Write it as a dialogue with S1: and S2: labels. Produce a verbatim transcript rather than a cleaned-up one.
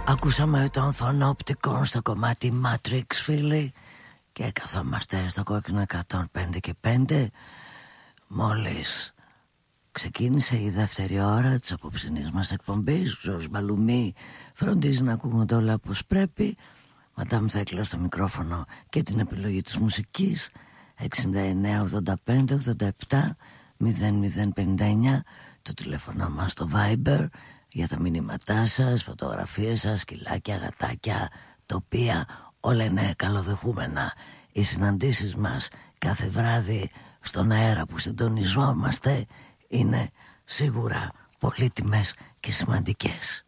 S1: Ακούσαμε τον Φωνόπτικο στο κομμάτι Matrix, φίλοι, και καθόμαστε στο κόκκινο εκατόν πέντε και πέντε. Μόλις ξεκίνησε η δεύτερη ώρα της απόψινής μας εκπομπής. Ο Ζόρις Μπαλουμί φροντίζει να ακούγονται όλα όπως πρέπει. Μαντάμ Θέκλα στο μικρόφωνο και την επιλογή της μουσικής. Εξήντα εννέα ογδόντα πέντε ογδόντα επτά μηδέν μηδέν πενήντα εννέα το τηλέφωνο μας στο Viber για τα μηνύματά σας, φωτογραφίες σας, σκυλάκια, γατάκια, τοπία, όλα είναι καλοδεχούμενα. Οι συναντήσεις μας κάθε βράδυ στον αέρα που συντονιζόμαστε είναι σίγουρα πολύτιμες και σημαντικές.